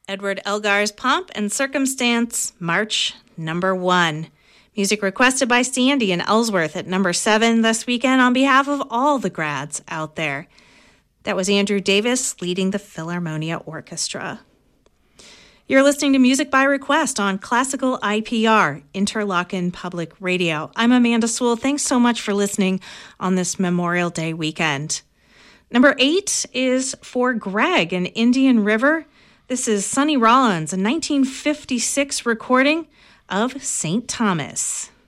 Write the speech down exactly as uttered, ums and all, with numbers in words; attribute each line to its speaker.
Speaker 1: Edward Elgar's Pomp and Circumstance, March number one. Music requested by Sandy in Ellsworth at number seven this weekend on behalf of all the grads out there. That was Andrew Davis leading the Philharmonia Orchestra. You're listening to Music by Request on Classical I P R, Interlochen Public Radio. I'm Amanda Sewell. Thanks so much for listening on this Memorial Day weekend. Number eight is for Greg in Indian River. This is Sonny Rollins, a nineteen fifty-six recording of Saint Thomas.